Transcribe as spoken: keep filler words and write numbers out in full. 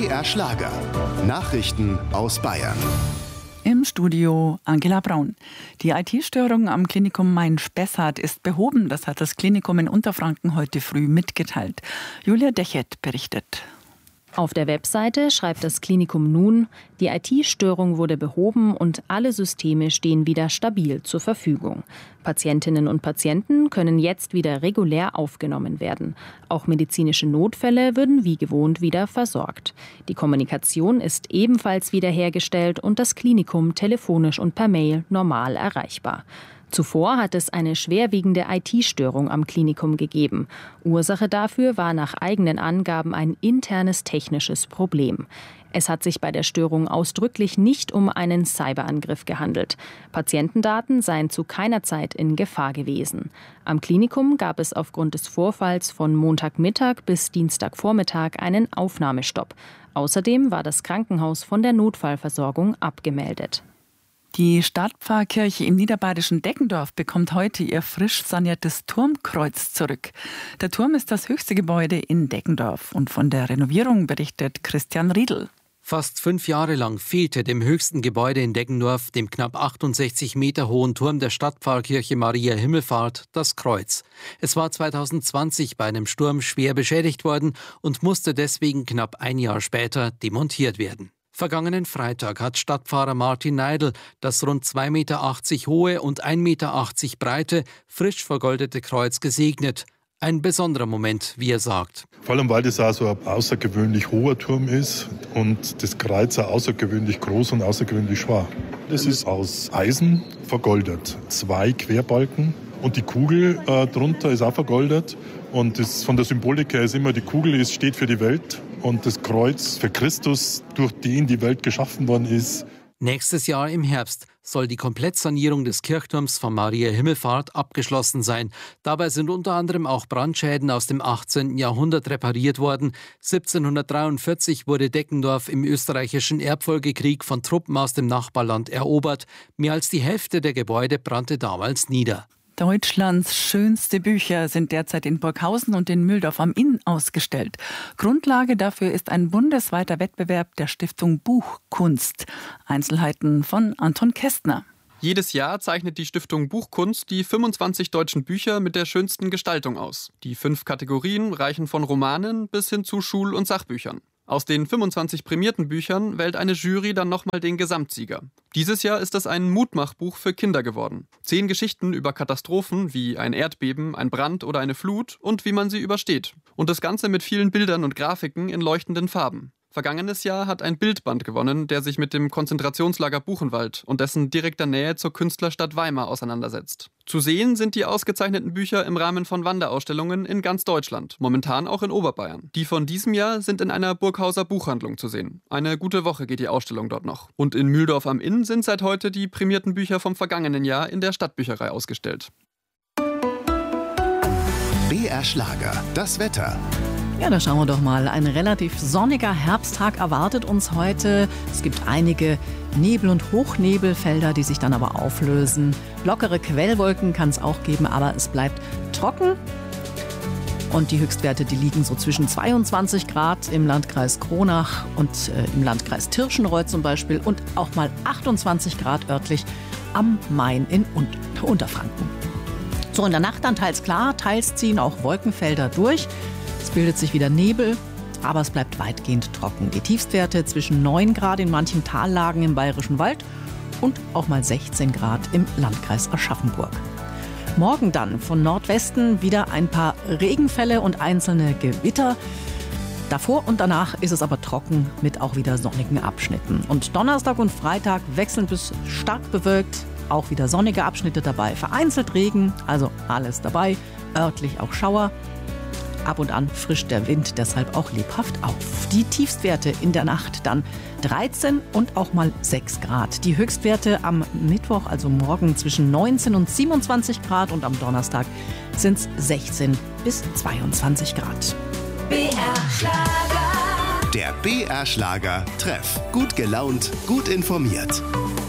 B R Schlager. Nachrichten aus Bayern. Im Studio Angela Braun. Die I T-Störung am Klinikum Main-Spessart ist behoben. Das hat das Klinikum in Unterfranken heute früh mitgeteilt. Julia Dechert berichtet. Auf der Webseite schreibt das Klinikum nun, die I T-Störung wurde behoben und alle Systeme stehen wieder stabil zur Verfügung. Patientinnen und Patienten können jetzt wieder regulär aufgenommen werden. Auch medizinische Notfälle würden wie gewohnt wieder versorgt. Die Kommunikation ist ebenfalls wiederhergestellt und das Klinikum telefonisch und per Mail normal erreichbar. Zuvor hat es eine schwerwiegende I T-Störung am Klinikum gegeben. Ursache dafür war nach eigenen Angaben ein internes technisches Problem. Es hat sich bei der Störung ausdrücklich nicht um einen Cyberangriff gehandelt. Patientendaten seien zu keiner Zeit in Gefahr gewesen. Am Klinikum gab es aufgrund des Vorfalls von Montagmittag bis Dienstagvormittag einen Aufnahmestopp. Außerdem war das Krankenhaus von der Notfallversorgung abgemeldet. Die Stadtpfarrkirche im niederbayerischen Deggendorf bekommt heute ihr frisch saniertes Turmkreuz zurück. Der Turm ist das höchste Gebäude in Deggendorf und von der Renovierung berichtet Christian Riedl. Fast fünf Jahre lang fehlte dem höchsten Gebäude in Deggendorf, dem knapp achtundsechzig Meter hohen Turm der Stadtpfarrkirche Maria Himmelfahrt, das Kreuz. Es war zweitausendzwanzig bei einem Sturm schwer beschädigt worden und musste deswegen knapp ein Jahr später demontiert werden. Vergangenen Freitag hat Stadtpfarrer Martin Neidl das rund zwei Meter achtzig hohe und ein Meter achtzig breite, frisch vergoldete Kreuz gesegnet. Ein besonderer Moment, wie er sagt. Vor allem, weil das auch so ein außergewöhnlich hoher Turm ist und das Kreuz auch außergewöhnlich groß und außergewöhnlich schwer. Das ist aus Eisen vergoldet. Zwei Querbalken und die Kugel äh, drunter ist auch vergoldet. Und das, von der Symbolik her ist immer, die Kugel ist, steht für die Welt und das Kreuz für Christus, durch den die Welt geschaffen worden ist. Nächstes Jahr im Herbst soll die Komplettsanierung des Kirchturms von Maria Himmelfahrt abgeschlossen sein. Dabei sind unter anderem auch Brandschäden aus dem achtzehnten Jahrhundert repariert worden. siebzehnhundertdreiundvierzig wurde Deggendorf im österreichischen Erbfolgekrieg von Truppen aus dem Nachbarland erobert. Mehr als die Hälfte der Gebäude brannte damals nieder. Deutschlands schönste Bücher sind derzeit in Burghausen und in Mühldorf am Inn ausgestellt. Grundlage dafür ist ein bundesweiter Wettbewerb der Stiftung Buchkunst. Einzelheiten von Anton Kästner. Jedes Jahr zeichnet die Stiftung Buchkunst die fünfundzwanzig deutschen Bücher mit der schönsten Gestaltung aus. Die fünf Kategorien reichen von Romanen bis hin zu Schul- und Sachbüchern. Aus den fünfundzwanzig prämierten Büchern wählt eine Jury dann nochmal den Gesamtsieger. Dieses Jahr ist es ein Mutmachbuch für Kinder geworden. Zehn Geschichten über Katastrophen wie ein Erdbeben, ein Brand oder eine Flut und wie man sie übersteht. Und das Ganze mit vielen Bildern und Grafiken in leuchtenden Farben. Vergangenes Jahr hat ein Bildband gewonnen, der sich mit dem Konzentrationslager Buchenwald und dessen direkter Nähe zur Künstlerstadt Weimar auseinandersetzt. Zu sehen sind die ausgezeichneten Bücher im Rahmen von Wanderausstellungen in ganz Deutschland, momentan auch in Oberbayern. Die von diesem Jahr sind in einer Burghauser Buchhandlung zu sehen. Eine gute Woche geht die Ausstellung dort noch. Und in Mühldorf am Inn sind seit heute die prämierten Bücher vom vergangenen Jahr in der Stadtbücherei ausgestellt. B R Schlager, das Wetter. Ja, da schauen wir doch mal. Ein relativ sonniger Herbsttag erwartet uns heute. Es gibt einige Nebel- und Hochnebelfelder, die sich dann aber auflösen. Lockere Quellwolken kann es auch geben, aber es bleibt trocken. Und die Höchstwerte, die liegen so zwischen zweiundzwanzig Grad im Landkreis Kronach und äh, im Landkreis Tirschenreuth zum Beispiel und auch mal achtundzwanzig Grad örtlich am Main in Unter- Unterfranken. So, in der Nacht dann teils klar, teils ziehen auch Wolkenfelder durch. Es bildet sich wieder Nebel, aber es bleibt weitgehend trocken. Die Tiefstwerte zwischen neun Grad in manchen Tallagen im Bayerischen Wald und auch mal sechzehn Grad im Landkreis Aschaffenburg. Morgen dann von Nordwesten wieder ein paar Regenfälle und einzelne Gewitter. Davor und danach ist es aber trocken mit auch wieder sonnigen Abschnitten. Und Donnerstag und Freitag wechselnd bis stark bewölkt, auch wieder sonnige Abschnitte dabei. Vereinzelt Regen, also alles dabei, örtlich auch Schauer. Ab und an frischt der Wind deshalb auch lebhaft auf. Die Tiefstwerte in der Nacht dann dreizehn und auch mal sechs Grad. Die Höchstwerte am Mittwoch, also morgen, zwischen neunzehn und siebenundzwanzig Grad und am Donnerstag sind es sechzehn bis zweiundzwanzig Grad. B R Schlager. Der B R Schlager Treff. Gut gelaunt, gut informiert.